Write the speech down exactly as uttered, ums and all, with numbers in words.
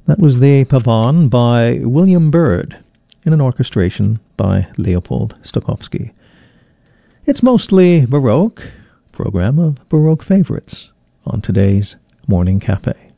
That was the Pavane by William Byrd, in an orchestration by Leopold Stokowski. It's mostly Baroque, program of Baroque favorites on today's Morning Cafe.